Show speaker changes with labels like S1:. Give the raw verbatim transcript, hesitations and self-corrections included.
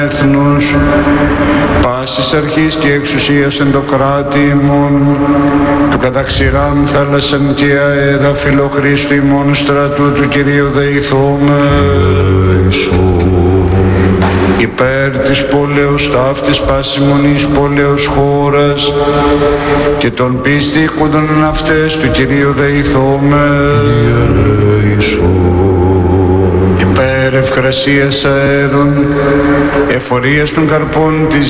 S1: έθνους, πάσης αρχής και εξουσίας εν το κράτη ημών, του καταξηράν θάλασσαν και αέρα φιλοχρήστου ημών στρατού του Κυρίου δεηθώμε. Υπέρ της πόλεως ταύτης πάση μονής πόλεως χώρας και των πίστικων αυτές του Κυρίου δεηθώμε. Υπέρ ευγρασίας αέρων, εφορίας των καρπών της